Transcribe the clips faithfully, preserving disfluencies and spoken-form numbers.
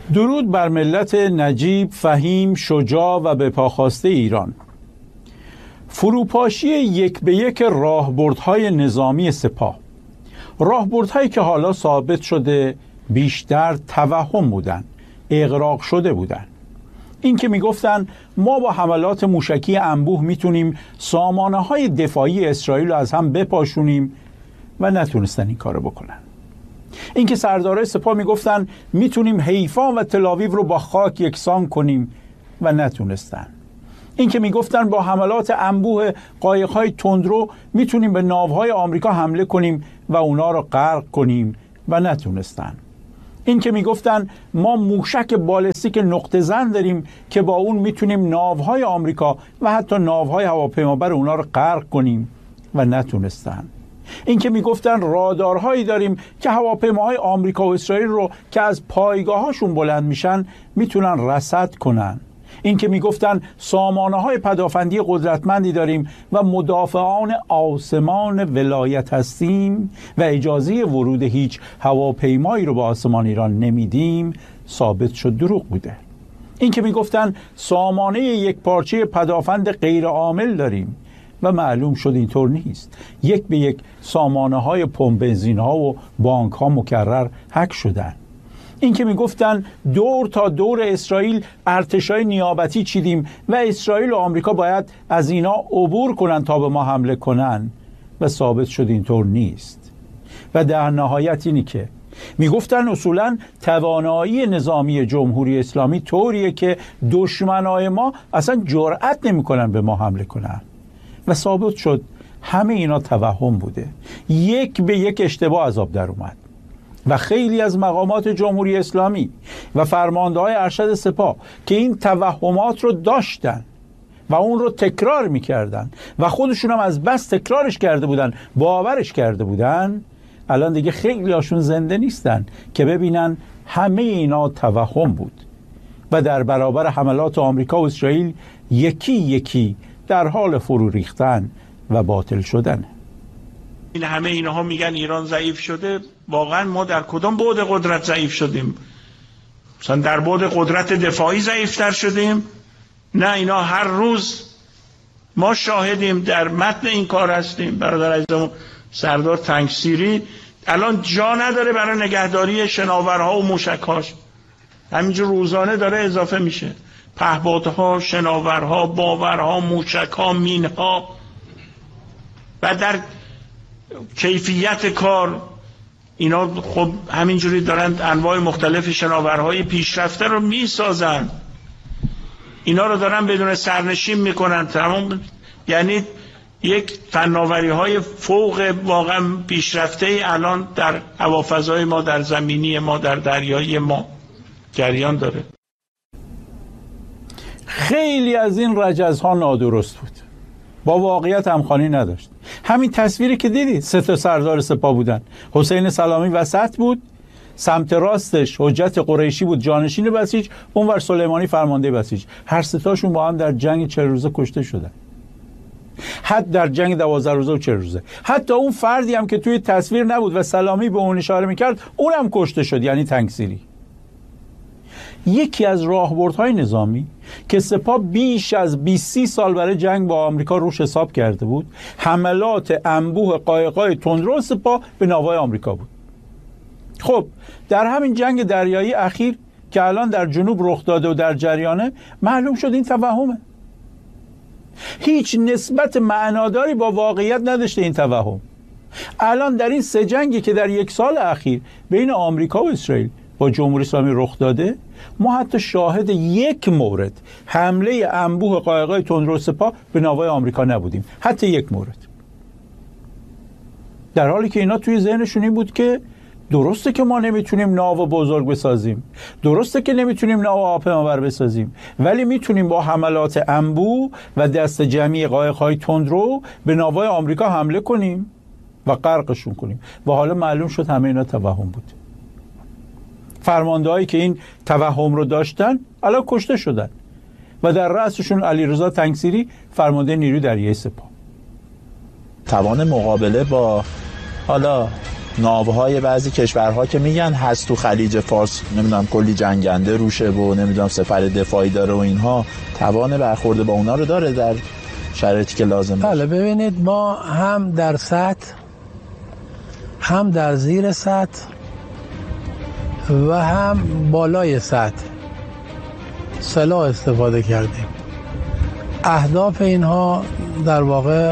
درود بر ملت نجیب، فهیم، شجاع و به پاخواسته ایران. فروپاشی یک به یک راهبردهای نظامی سپاه، راهبردهایی که حالا ثابت شده بیشتر توهم بودن، اغراق شده بودن. این که میگفتن ما با حملات موشکی انبوه میتونیم سامانه های دفاعی اسرائیل رو از هم بپاشونیم و نتونستن این کارو بکنن. این که سردارای سپاه میگفتن میتونیم حیفا و تل‌آویو رو با خاک یکسان کنیم و نتونستن. این که میگفتن با حملات انبوه قایق‌های تندرو میتونیم به ناوهای آمریکا حمله کنیم و اونا رو غرق کنیم و نتونستن. این که میگفتن ما موشک بالستیک نقطه زن داریم که با اون میتونیم ناوهای آمریکا و حتی ناوهای هواپیمابر اونا رو غرق کنیم و نتونستن. این که میگفتن رادارهایی داریم که هواپیماهای آمریکا و اسرائیل رو که از پایگاهاشون بلند میشن میتونن رصد کنن. این که میگفتن سامانه‌های پدافندی قدرتمندی داریم و مدافعان آسمان ولایت هستیم و اجازه ورود هیچ هواپیمایی رو به آسمان ایران نمیدیم، ثابت شد دروغ بوده. این که میگفتن سامانه یک پارچه پدافند غیر عامل داریم و معلوم شد اینطور نیست. یک به یک سامانه‌های پمپ بنزین‌ها و بانک‌ها مکرر هک شدن. این که میگفتن دور تا دور اسرائیل ارتشای نیابتی چیدیم و اسرائیل و آمریکا باید از اینا عبور کنن تا به ما حمله کنن و ثابت شد اینطور نیست. و در نهایت اینی که میگفتن اصولاً توانایی نظامی جمهوری اسلامی طوریه که دشمنای ما اصلا جرأت نمیکنن به ما حمله کنن و ثابت شد همه اینا توهم بوده. یک به یک اشتباه از آب در اومد و خیلی از مقامات جمهوری اسلامی و فرمانده‌های ارشد سپاه که این توهمات رو داشتن و اون رو تکرار میکردن و خودشون هم از بس تکرارش کرده بودن باورش کرده بودن، الان دیگه خیلی هاشون زنده نیستن که ببینن همه اینا توهم بود و در برابر حملات آمریکا و اسرائیل یکی یکی در حال فرو ریختن و باطل شدن. این همه اینها میگن ایران ضعیف شده. واقعا ما در کدام بعد قدرت ضعیف شدیم؟ مثلا در بعد قدرت دفاعی ضعیفتر شدیم؟ نه، اینا هر روز ما شاهدیم، در متن این کار هستیم. برادر عزیزم سردار تنگسیری الان جا نداره برای نگهداری شناورها و موشک‌هاش، همینجور روزانه داره اضافه میشه. پهپادها، شناورها، باورها، موشک‌ها، مین‌ها و در کیفیت کار اینا خب همینجوری دارن انواع مختلف شناورهای پیشرفته رو میسازن، اینا رو دارن بدون سرنشین میکنن تمام. یعنی یک فناوری های فوق واقعا پیشرفته الان در هوافضای ما، در زمینی ما، در دریایی ما جریان داره. خیلی از این رجزها نادرست بود، با واقعیت همخوانی نداشت. همین تصویری که دیدید سه تا سردار سپاه بودن، حسین سلامی وسط بود، سمت راستش حجت قریشی بود جانشین بسیج، اونور سلیمانی فرمانده بسیج. هر سه تاشون با هم در جنگ چهل روزه کشته شدن، حتی در جنگ دوازده روزه و چهل روزه. حتی اون فردی هم که توی تصویر نبود و سلامی به اون اشاره میکرد اونم کشته شد، یعنی تنگسیری. یکی از راهبردهای نظامی که سپاه بیش از بیست سال برای جنگ با آمریکا روش حساب کرده بود، حملات انبوه قایق‌های تندرو سپاه به ناوهای آمریکا بود. خب در همین جنگ دریایی اخیر که الان در جنوب رخ داده و در جریانه، معلوم شد این توهمه، هیچ نسبت معناداری با واقعیت نداشته این توهم. الان در این سه جنگی که در یک سال اخیر بین آمریکا و اسرائیل با جمهوری اسلامی رخ داده، ما حتی شاهد یک مورد حمله انبوه قایق‌های تندرو سپاه به ناوهای آمریکا نبودیم، حتی یک مورد. در حالی که اینا توی ذهنشون این بود که درسته که ما نمیتونیم ناو بزرگ بسازیم، درسته که نمیتونیم ناو هواپیمابر بسازیم، ولی میتونیم با حملات انبوه و دست جمعی قایق‌های تندرو به ناوهای آمریکا حمله کنیم و غرقشون کنیم. و حالا معلوم شد همه اینا توهم بود. فرماندهایی که این توهم رو داشتن الان کشته شدن و در رأسشون علیرضا تنگسیری فرمانده نیروی دریایی سپاه. توان مقابله با حالا ناوهای بعضی کشورها که میگن هست تو خلیج فارس، نمیدونم کلی جنگنده روشه و نمیدونم سپر دفاعی داره و اینها، توان برخورد با اونا رو داره در شرایطی که لازم باشه؟ بله ببینید، ما هم در سطح هم در زیر سطح و هم بالای سطح سلاح استفاده کردیم. اهداف اینها در واقع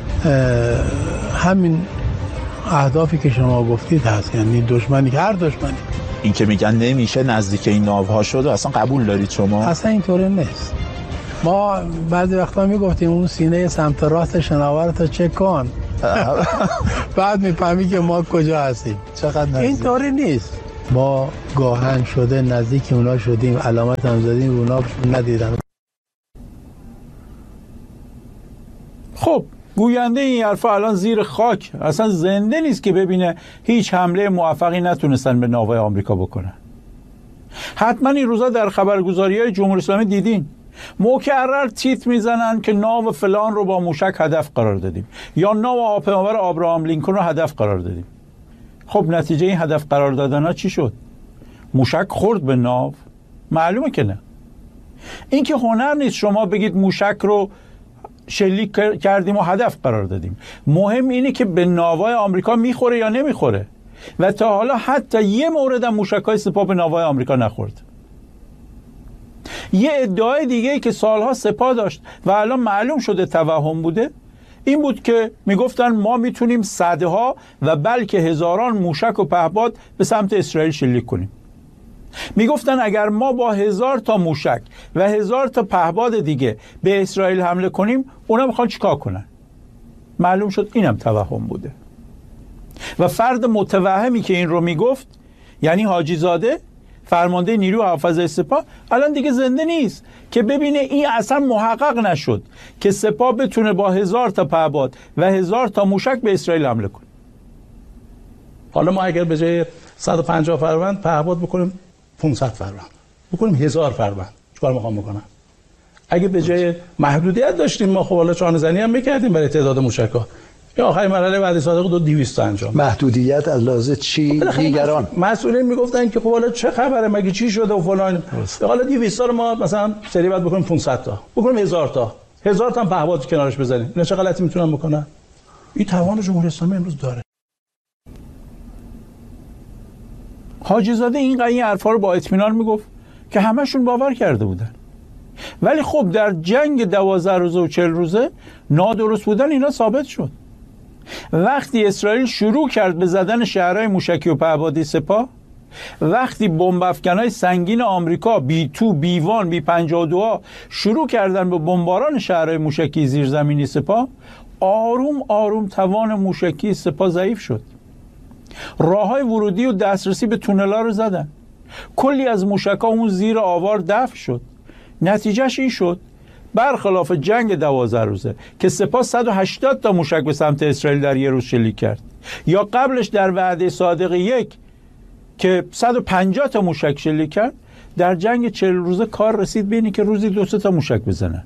همین اهدافی که شما گفتید هست، یعنی دشمنی که هر دشمنی. این که میگن نمیشه نزدیک این ناوها شد اصلا قبول دارید شما؟ اصلا اینطوری نیست. ما بعضی وقتا میگفتیم اون سینه سمت راست شناورتو چک کن بعد میفهمی که ما کجا هستیم. چقدر نزدیک؟ اینطوری نیست. ما گاهن شده نزدیک اونا شدیم، علامت هم زدیم، اونا ندیدن. خب گوینده این حرفا الان زیر خاک، اصلا زنده نیست که ببینه هیچ حمله موفقی نتونستن به ناوهای آمریکا بکنن. حتما این روزا در خبرگزاری‌های جمهوری اسلامی دیدین مکرر تیتر میزنن که ناو فلان رو با موشک هدف قرار دادیم یا ناو هواپیمابر آبراهام لینکن رو هدف قرار دادیم. خب نتیجه این هدف قرار دادنها چی شد؟ موشک خورد به ناو؟ معلومه که نه. این که هنر نیست شما بگید موشک رو شلیک کردیم و هدف قرار دادیم. مهم اینه که به ناوهای آمریکا میخوره یا نمیخوره. و تا حالا حتی یه مورد هم موشک‌های سپاه به ناوهای آمریکا نخورد. یه ادعای دیگه که سالها سپاه داشت و الان معلوم شده توهم بوده این بود که میگفتن ما میتونیم صدها و بلکه هزاران موشک و پهپاد به سمت اسرائیل شلیک کنیم. میگفتن اگر ما با هزار تا موشک و هزار تا پهپاد دیگه به اسرائیل حمله کنیم اونا میخوان چیکار کنن؟ معلوم شد اینم توهم بوده. و فرد متوهمی که این رو میگفت یعنی حاجی زاده فرمانده نیروی حافظه سپاه الان دیگه زنده نیست که ببینه این اصلا محقق نشد که سپاه بتونه با هزار تا پهپاد و هزار تا موشک به اسرائیل حمله کنه. حالا ما اگر به جای صد و پنجاه فروند پهپاد بکنیم پانصد فروند، بکنیم هزار فروند، چیکار میخوام بکنم؟ اگه به جای محدودیت داشتیم ما خب حالا چانه زنی هم میکردیم برای تعداد موشک‌ها. یا آخرین مرحله بعد صادق دو دویست انجام. محدودیت از لحاظ چی؟ دیگران مسئولین میگفتن که خب حالا چه خبره، مگه چی شده و فلان. حالا دویست تا رو ما مثلا سری بعد بکنیم پانصد تا، بکنیم هزار تا، هزار تا هم پهپاد کنارش بزنیم. اینا چه غلطی میتونن بکنن؟ این توان جمهوری اسلامی امروز داره. حاجی زاده این این حرفا رو با اطمینان میگفت که همشون باور کرده بودن. ولی خب در جنگ دوازده روزه و چهل روزه نادرست بودن اینا ثابت شد. وقتی اسرائیل شروع کرد به زدن شهرهای موشکی و پهپادی سپاه، وقتی بمب افکنهای سنگین آمریکا بی تو، بی وان، بی پنجاه و دو شروع کردن به بمباران شهرهای موشکی زیرزمینی سپاه، آروم آروم توان موشکی سپاه ضعیف شد. راههای ورودی و دسترسی به تونل‌ها رو زدن. کلی از موشک‌ها اون زیر آوار دفع شد. نتیجهش این شد برخلاف جنگ دوازده روزه که سپاه صد و هشتاد تا موشک به سمت اسرائیل در یه روز شلیک کرد، یا قبلش در وعده صادق یک که صد و پنجاه تا موشک شلیک کرد، در جنگ چهل روزه کار رسید به اینی که روزی دو سه تا موشک بزنن.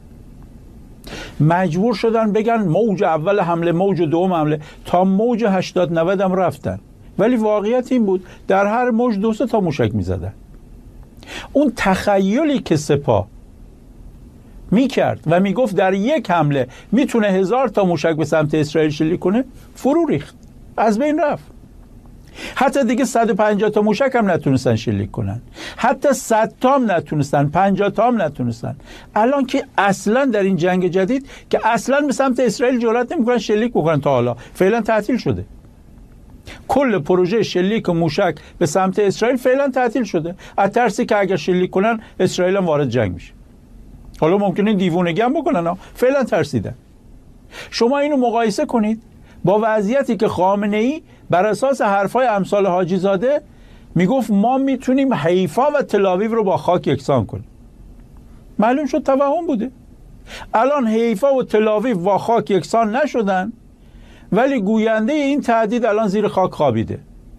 مجبور شدن بگن موج اول حمله، موج دوم حمله، تا موج هشتاد نود هم رفتن. ولی واقعیت این بود در هر موج دو سه تا موشک میزدن. اون تخیلی که سپاه میکرد و میگفت در یک حمله میتونه هزار تا موشک به سمت اسرائیل شلیک کنه فرو ریخت، از بین رفت. حتی دیگه صد و پنجاه تا موشک هم نتونستن شلیک کنن، حتی صد تا هم نتونستن، پنجاه تا هم نتونستن. الان که اصلا در این جنگ جدید که اصلا به سمت اسرائیل جرئت نمیکنن شلیک بکنن، تا حالا فعلا تعطیل شده. کل پروژه شلیک موشک به سمت اسرائیل فعلا تعطیل شده، از ترسی که اگر شلیک کنن اسرائیل هم وارد جنگ میشه. حالا ممکنه دیوونگی هم بکنن ها، فعلا ترسیدن. شما اینو مقایسه کنید با وضعیتی که خامنه‌ای بر اساس حرفای امثال حاجی زاده میگفت ما میتونیم حیفا و تل‌آویو رو با خاک یکسان کنیم. معلوم شد توهم بوده. الان حیفا و تل‌آویو با خاک یکسان نشدن، ولی گوینده این تهدید الان زیر خاک خوابیده.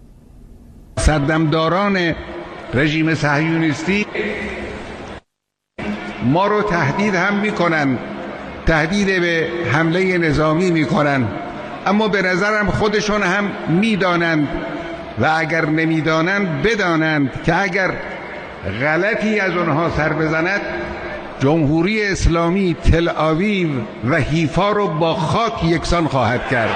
صدمداران رژیم صهیونیستی ما رو تهدید هم میکنن، تهدید به حمله نظامی میکنن اما به نظرم خودشون هم میدانند و اگر نمیدانند بدانند که اگر غلطی از اونها سر بزند جمهوری اسلامی تل آویو و حیفا رو با خاک یکسان خواهد کرد.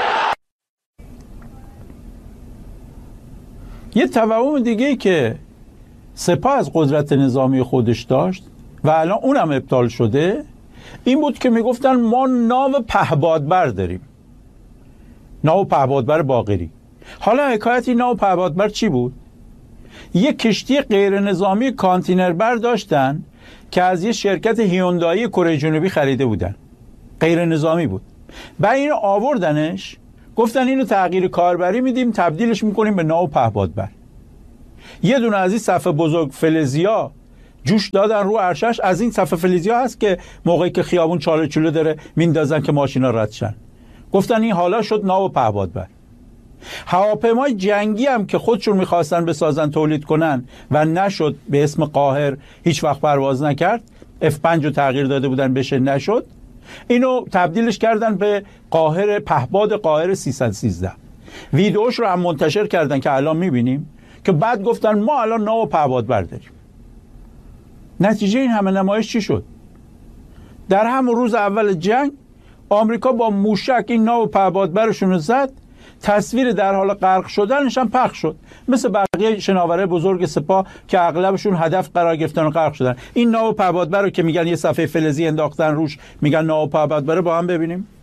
یه توهم دیگه که سپاه از قدرت نظامی خودش داشت و الان اونم ابطال شده این بود که میگفتن ما ناو پهبادبر داریم، ناو پهبادبر باقری. حالا حکایت این ناو پهبادبر چی بود؟ یک کشتی غیر نظامی کانتینر بر داشتن که از یه شرکت هیوندایی کره جنوبی خریده بودن، غیر نظامی بود. بعد اینو آوردنش گفتن اینو تغییر کاربری میدیم، تبدیلش میکنیم به ناو پهبادبر. یه دونه از این صف بزرگ فلزیا جوش دادن رو عرشش. از این صف فلزیا هست که موقعی که خیابون چاله چوله داره میندازن که ماشینا رد شن. گفتن این حالا شد ناو پهبادبر. هواپیمای جنگی هم که خودشون میخواستن بسازن تولید کنن و نشد، به اسم قاهر هیچ وقت پرواز نکرد، اف پنج رو تغییر داده بودن بشه نشد، اینو تبدیلش کردن به قاهر پهباد قاهر سیصد و سیزده. ویدیوش رو هم منتشر کردن که الان میبینیم که بعد گفتن ما الان ناو پهبادبر داریم. نتیجه این همه نمایش چی شد؟ در همون روز اول جنگ آمریکا با موشک این ناو پهبادبرشون رو زد، تصویر در حال غرق شدنش هم پخش شد، مثل بقیه شناوره بزرگ سپاه که اغلبشون هدف قرار گرفتن و غرق شدن. این ناو پهبادبر رو که میگن یه صفحه فلزی انداختن روش میگن ناو پهبادبر، با هم ببینیم.